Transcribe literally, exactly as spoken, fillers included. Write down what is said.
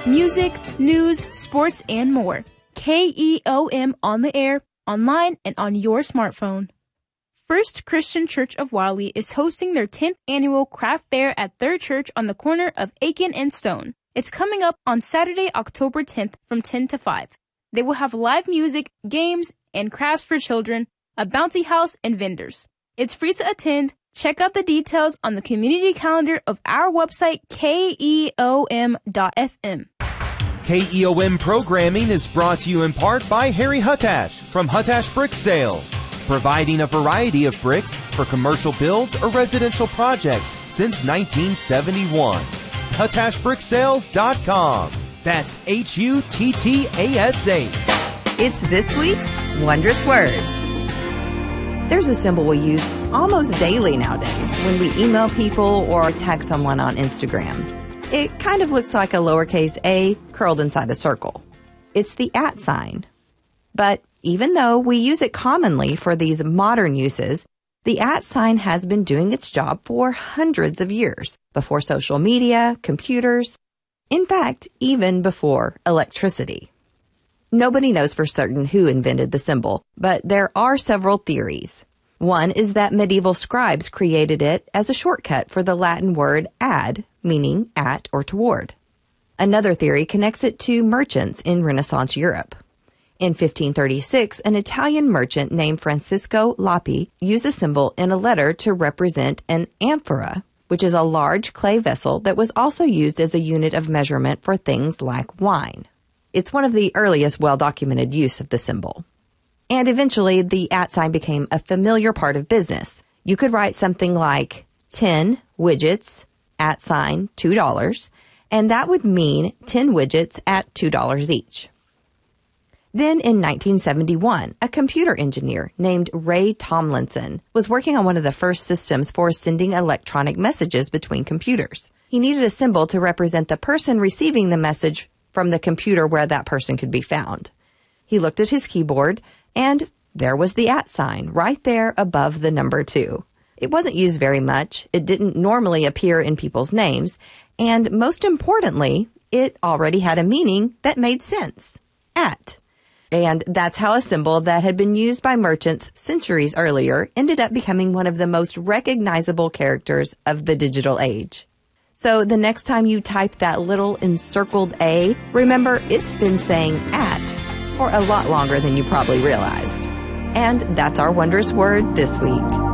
music, news, sports, and more. K E O M on the air, online, and on your smartphone. First Christian Church of Wildly is hosting their tenth annual craft fair at their church on the corner of Aiken and Stone. It's coming up on Saturday, October tenth from ten to five. They will have live music, games, and crafts for children, a bounty house, and vendors. It's free to attend. Check out the details on the community calendar of our website, K E O M dot F M. K E O M programming is brought to you in part by Harry Huttash from Huttash Brick Sales, providing a variety of bricks for commercial builds or residential projects since nineteen seventy-one. Huttash Brick Sales dot com. That's H U T T A S H. It's this week's Wondrous Word. There's a symbol we use almost daily nowadays when we email people or tag someone on Instagram. It kind of looks like a lowercase a curled inside a circle. It's the at sign. But even though we use it commonly for these modern uses, the at sign has been doing its job for hundreds of years, before social media, computers, in fact, even before electricity. Nobody knows for certain who invented the symbol, but there are several theories. One is that medieval scribes created it as a shortcut for the Latin word ad, meaning at or toward. Another theory connects it to merchants in Renaissance Europe. In fifteen thirty-six, an Italian merchant named Francisco Lapi used the symbol in a letter to represent an amphora, which is a large clay vessel that was also used as a unit of measurement for things like wine. It's one of the earliest well-documented use of the symbol. And eventually, the at sign became a familiar part of business. You could write something like ten widgets, at sign, two dollars, and that would mean ten widgets at two dollars each. Then in nineteen seventy-one, a computer engineer named Ray Tomlinson was working on one of the first systems for sending electronic messages between computers. He needed a symbol to represent the person receiving the message from the computer where that person could be found. He looked at his keyboard, and there was the at sign right there above the number two. It wasn't used very much, it didn't normally appear in people's names, and most importantly, it already had a meaning that made sense. At. And that's how a symbol that had been used by merchants centuries earlier ended up becoming one of the most recognizable characters of the digital age. So the next time you type that little encircled A, remember it's been saying at for a lot longer than you probably realized. And that's our wondrous word this week.